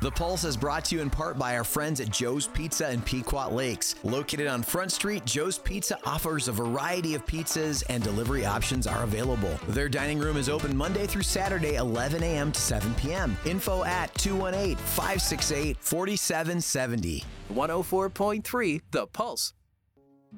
The Pulse is brought to you in part by our friends at Joe's Pizza in Pequot Lakes. Located on Front Street, Joe's Pizza offers a variety of pizzas and delivery options are available. Their dining room is open Monday through Saturday, 11 a.m. to 7 p.m. Info at 218-568-4770. 104.3 The Pulse.